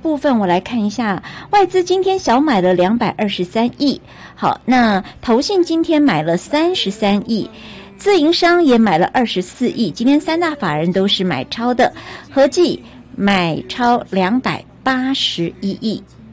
部分我来看一下，外资今天小买了223亿，好，那投信今天买了33亿，自营商也买了24亿，今天三大法人都是买超的，合计买超281亿。